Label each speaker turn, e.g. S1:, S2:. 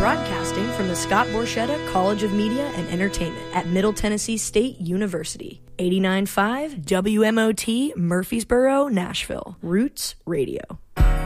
S1: Broadcasting from the Scott Borchetta College of Media and Entertainment at Middle Tennessee State University. 89.5 WMOT, Murfreesboro, Nashville. Roots Radio.